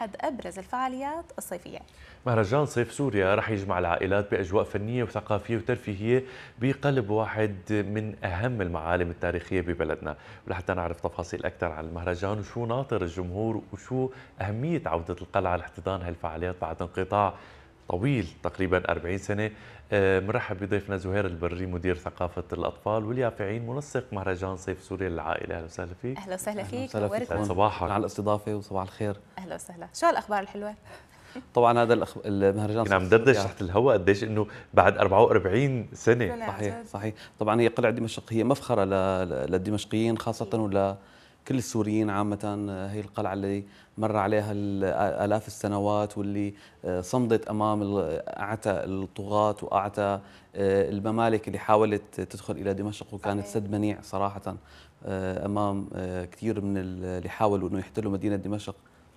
أحد أبرز الفعاليات الصيفية. مهرجان صيف سوريا رح يجمع العائلات بأجواء فنية وثقافية وترفيهية بقلب واحد من أهم المعالم التاريخية ببلدنا. ولحتى نعرف تفاصيل أكثر عن المهرجان وشو ناطر الجمهور وشو أهمية عودة القلعة لاحتضان هالفعاليات بعد انقطاع طويل تقريبا 40 سنة، مرحب بضيفنا زهير البري مدير ثقافة الأطفال واليافعين منسق مهرجان صيف سوريا للعائلة. أهلا وسهلا فيك. أهلا وسهلا اهلا فيك، وسهلا نورتنا. فيكم صباحك. على الاستضافه وصباح الخير. أهلا وسهلا، شو الأخبار الحلوة؟ طبعا هذا المهرجان كنا عم صيف ندردش سوريا. تحت الهواء قديش انه بعد 44 سنة. صحيح صحيح. طبعا هي قلعه دمشق هي مفخره للدمشقيين خاصه ولكل السوريين عامه. هي القلعه اللي مر عليها آلاف السنوات واللي صمدت امام اعتى الطغاة واعتى الممالك اللي حاولت تدخل الى دمشق، وكانت صحيح. سد منيع صراحه امام كثير من اللي حاولوا انه يحتلوا مدينه دمشق.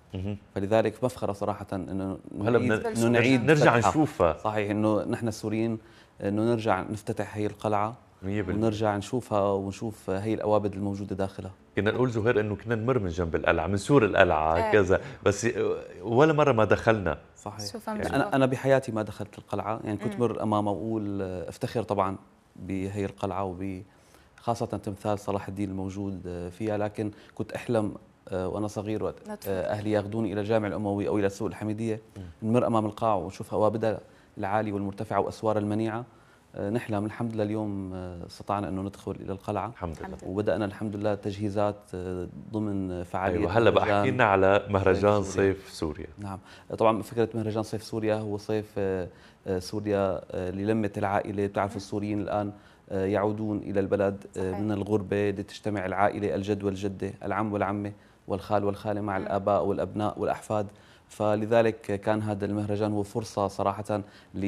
فلذلك مفخرة صراحة انه وهلا نعيد نرجع فتحها. نشوفها. صحيح انه نحن السوريين انه نرجع نفتتح هي القلعة 100%. ونرجع نشوفها ونشوف هي الأوابد الموجودة داخلها. كنا نقول زهير انه كنا نمر من جنب القلعة، من سور القلعة إيه. كذا، بس ولا مرة ما دخلنا. صحيح. شو فهمت يعني انا بحياتي ما دخلت القلعة، يعني كنت مر امامها واقول افتخر طبعا بهي القلعة وخاصة تمثال صلاح الدين الموجود فيها، لكن كنت احلم وانا صغير وقت اهلي ياخذوني الى الجامع الاموي او الى سوق الحميديه، نمر امام القاعه ونشوف اوابدها العاليه والمرتفعه واسوارها المنيعه. نحلم. الحمد لله اليوم استطعنا انه ندخل الى القلعه الحمد لله. وبدانا الحمد لله تجهيزات ضمن فعاليه. ايوه هلا بقى احكي لنا على مهرجان صيف سوريا. نعم طبعا فكره مهرجان صيف سوريا هو صيف سوريا للمه العائله. بتعرفوا السوريين الان يعودون الى البلد صحيح. من الغربه، لتجتمع العائله، الجد والجده، العم والعمه والخال والخاله مع الآباء والأبناء والأحفاد. فلذلك كان هذا المهرجان هو فرصة صراحة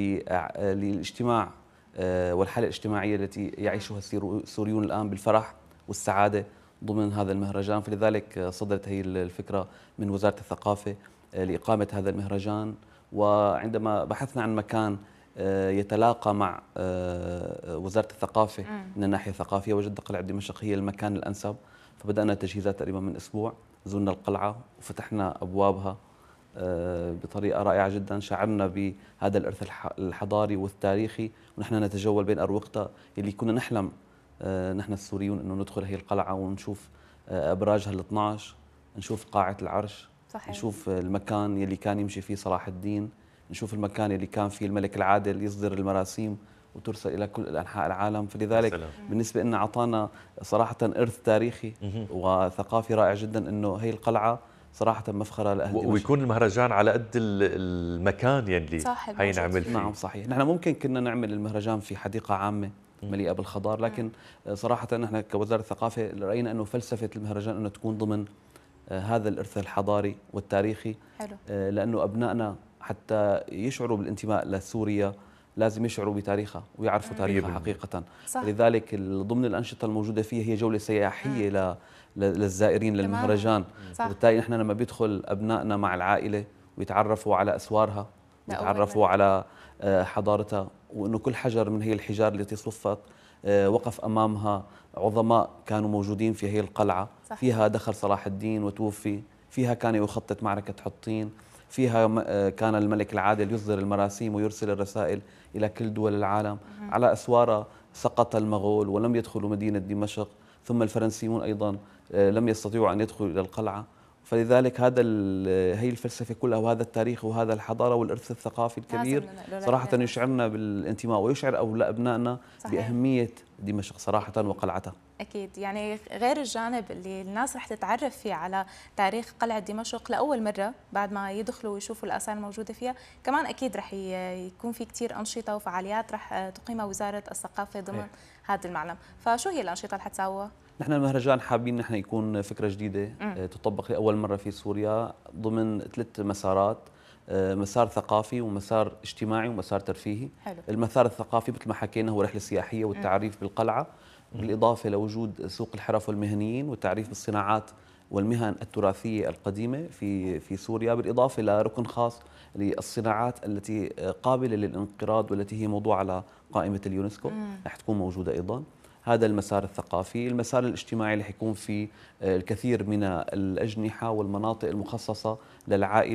للاجتماع والحالة الاجتماعية التي يعيشها السوريون الآن بالفرح والسعادة ضمن هذا المهرجان. فلذلك صدرت هي الفكرة من وزارة الثقافة لإقامة هذا المهرجان. وعندما بحثنا عن مكان يتلاقى مع وزارة الثقافة من الناحية الثقافية، وجدنا قلعة دمشق هي المكان الأنسب. فبدأنا تجهيزات تقريبا من أسبوع، زرنا القلعة وفتحنا أبوابها بطريقة رائعة جدا. شعرنا بهذا الإرث الحضاري والتاريخي ونحن نتجول بين أروقتها اللي كنا نحلم نحن السوريون أنه ندخل هي القلعة ونشوف أبراجها ال 12، نشوف قاعة العرش. صحيح. نشوف المكان يلي كان يمشي فيه صلاح الدين، نشوف المكان يلي كان فيه الملك العادل يصدر المراسيم وترسل إلى كل أنحاء العالم. فلذلك السلام. بالنسبة لنا أعطانا صراحة إرث تاريخي وثقافي رائع جدا أنه هي القلعة صراحة مفخرة لأهل دمشق. ويكون المهرجان على قد المكان يلي حينعمل فيه. نعم صحيح. نحن ممكن كنا نعمل المهرجان في حديقة عامة مليئة بالخضار، لكن صراحة نحن كوزارة الثقافة رأينا أنه فلسفة المهرجان أنه تكون ضمن هذا الإرث الحضاري والتاريخي. حلو. لأنه أبنائنا حتى يشعروا بالانتماء لسوريا لازم يشعروا بتاريخها ويعرفوا تاريخها حقيقة. صح. لذلك ضمن الأنشطة الموجودة فيه هي جولة سياحية للزائرين للمهرجان. وبالتالي نحن لما بيدخل أبنائنا مع العائلة ويتعرفوا على أسوارها ويتعرفوا على حضارتها، وأنه كل حجر من هي الحجار التي صفت وقف أمامها عظماء كانوا موجودين في هي القلعة. صح. فيها دخل صلاح الدين وتوفي، فيها كان يخطط معركة حطين، فيها كان الملك العادل يصدر المراسيم ويرسل الرسائل إلى كل دول العالم. على أسوارها سقط المغول ولم يدخلوا مدينة دمشق، ثم الفرنسيون أيضا لم يستطيعوا أن يدخلوا إلى القلعة. فلذلك هي الفلسفة كلها وهذا التاريخ وهذا الحضارة والإرث الثقافي الكبير صراحة يشعرنا بالانتماء ويشعر أبنائنا بأهمية دمشق صراحة وقلعتها. أكيد، يعني غير الجانب اللي الناس رح تتعرف فيه على تاريخ قلعة دمشق لأول مرة بعد ما يدخلوا ويشوفوا الآثار الموجودة فيها، كمان أكيد رح يكون في كتير أنشطة وفعاليات رح تقيمها وزارة الثقافة ضمن هذا المعلم. فشو هي الأنشطة اللي حتساووها؟ نحن المهرجان حابين نحن يكون فكرة جديدة تطبق لأول مرة في سوريا ضمن 3 مسارات: مسار ثقافي ومسار اجتماعي ومسار ترفيهي. حلو. المسار الثقافي مثل ما حكينا هو رحلة سياحية والتعريف بالقلعة، بالإضافة لوجود سوق الحرف والمهنيين والتعريف بالصناعات والمهن التراثية القديمة في سوريا، بالإضافة لركن خاص للصناعات التي قابلة للانقراض والتي هي موضوع على قائمة اليونسكو رح تكون موجودة أيضا. هذا المسار الثقافي. المسار الاجتماعي اللي حيكون فيه الكثير من الأجنحة والمناطق المخصصة للعائلة